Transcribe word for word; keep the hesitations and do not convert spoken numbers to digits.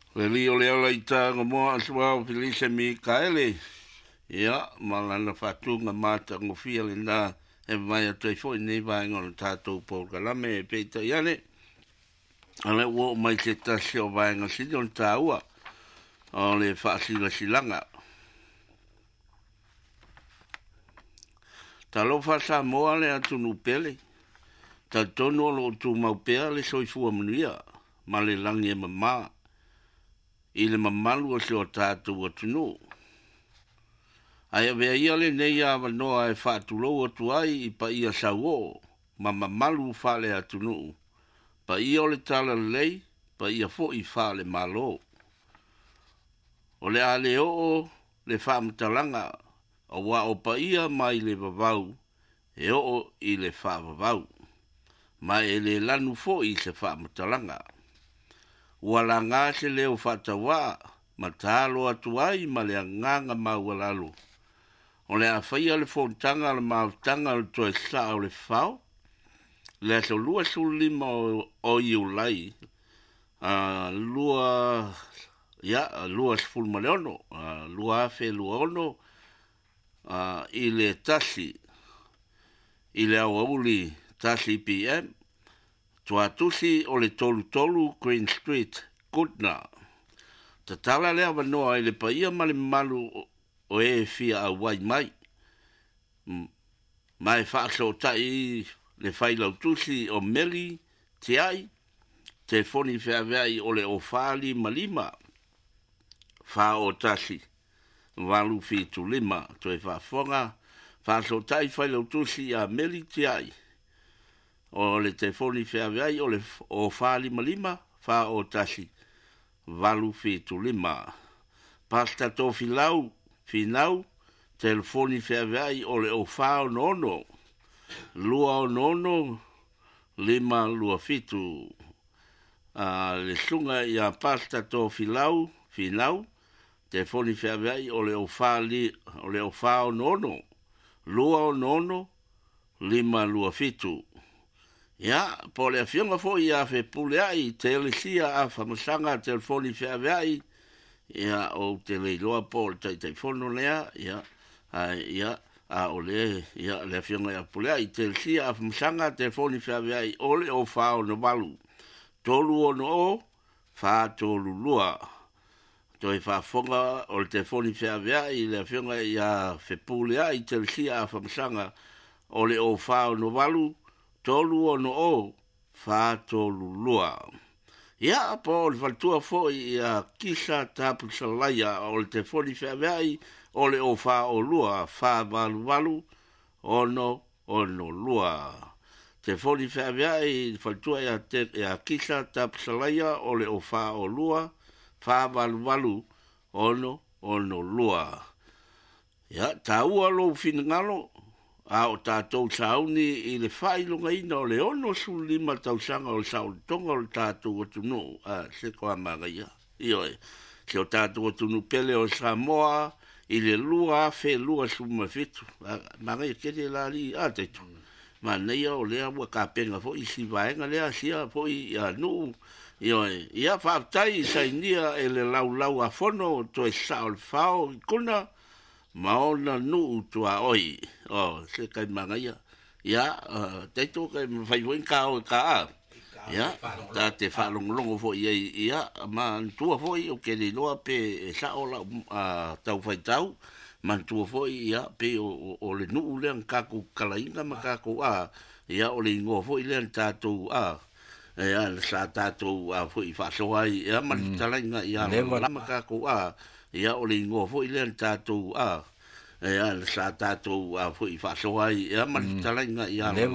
Le lio leo la ita nga moa asua o Felice Mikaele. Ia, malana whatunga mata ngofia le nā e mai a tei fo i nei vai ngona tātou pōr kalame e peita iane. Ale ua o mai te tasi o vai ngā sidi on tā ua. O le whaasila silanga. Ta lo whasa moa le atu nu pele. Ta tonu o lo tu maupea le soifua manuia. Ma le langi e mamaa. I le mamalu o se o tātou atu nu. Ai vea ia le nei a wanoa e whaatulou atu ai i pa ia sauo. Ma mamalu whale atu nu. Pa ia o le tala lei, pa ia fo i whale malo. O le a le o le whaamatalanga. O wa o pa ia mai le vavau. E o i le whaavavau. Ma e le lanu fo i se whaamatalanga. Ua la ngā se leo whatawa, ma tālo atu ai ma le nganga maualalu. O le a whaia le whontanga le mautanga le toe sa o le whao, le aso lua sulima o, o iu lai, uh, lua, ya, lua sfulma leono, uh, lua afe lua ono, uh, i le tasi, i le awauli tasi P M, Tua tusi o le tolu tolu Green Street, Goodna. Ta tala lea wanoa i le paia ma le malu o e fia a wai mai. Mai whaaso tai le whailau tusi o Meli te ai. Telefoni whiawai o le ofali malima. Wha o tasi. Walu fitu lima. Toi whaafonga. Whaaso tai whailau tusi a Meli te ai. O le telefoni whiawai o le o whaali malima, wha o tasi, walu fitu lima. Pasta to filau, finau, telefoni whiawai o le o whao nono, lua o nono, lima lua fitu. Uh, le sunga ia pasta to filau, finau, telefoni whiawai o le o whaali, o le o whao nono, lua o nono, lima lua fitu. Ya, po le afionga fo ia fe pule ai, te elisia a whamasanga telefoni whiawai, ia o te leiloa po le tai tai fono lea, ia, ia, a o le, ia, le afionga ia pule ai, te elisia a whamasanga telefoni whiawai, o le o whao no walu. Tolu o no o, wha tolu lua. Toi whafonga o le telefoni whiawai, le afionga ia fe pule ai, te elisia a whamasanga, o le o whao no walu, tolu o no o, wha tolu lua. Ia, po le whaltua fo i a kisa tapu salaia o le te foni whiawai, o le o wha o lua, wha walu walu, ono, ono lua. Te foni whiawai, whaltua i a, te, i a kisa tapu salaia, o le o wha o lua, wha walu walu, ono, ono lua. Ia, taua lo finangalo, a o tātou sauni i le whailunga ina o le ono su lima tausanga o le sauni tonga o le tātou o tunu, a se koa manga ia. Ioe, se o tātou o tunu pele o Samoa, i le lua fe lua su mawhitu. Manga ia kere la li a teitu. Ma neia o lea ua ka penga fo i si vaenga lea sia fo i a nu. Ioe, ia whaaftai i sainia e le lau lau a fono to e sa o le whao i kuna, maona nu tua oi. Oh, se kai manga ia. Ia, uh, teito kai mwhai wen ka o ka a. Ia, ta te whalongolongo fo ia, ia, ma tua fo i o ke le loa pe e sa o la uh, tau whai tau, ma tua fo i ia pe o, o, o le nuu lean kako kalainga ma kako a, ia o le ingoa fo i lean tātou a. Ia, sa tātou a fo i whasoa i, ia, ma le talainga ia, ma kako a, ia o le ingoa fo i lean tātou a. E a sa tātou a fo i whasoa i, e a manitala inga i a